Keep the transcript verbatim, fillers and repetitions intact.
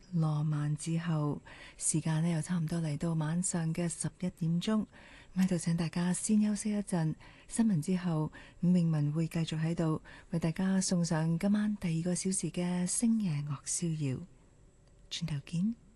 羅曼之後，時間呢又差唔多嚟到晚上嘅十一點鐘，喺度請大家先休息一陣。新聞之後，伍詠文會繼續喺度為大家送上今晚第二個小時嘅星夜樂逍遙。轉頭見。